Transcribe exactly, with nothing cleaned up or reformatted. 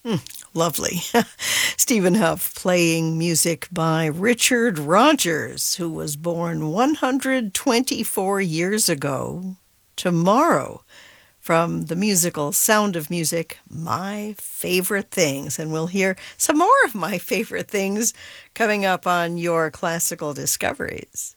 Lovely. Stephen Huff playing music by Richard Rodgers, who was born one hundred twenty-four years ago tomorrow, from the musical Sound of Music, My Favorite Things. And we'll hear some more of my favorite things coming up on your classical discoveries.